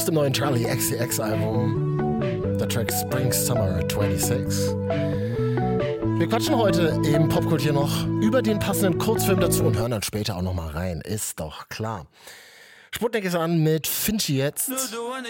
aus dem neuen Charlie XCX Album. Der Track Spring Summer 26. Wir quatschen heute im Popkultur noch über den passenden Kurzfilm dazu und hören dann später auch noch mal rein. Ist doch klar. Sputnik ist an mit Finchi jetzt.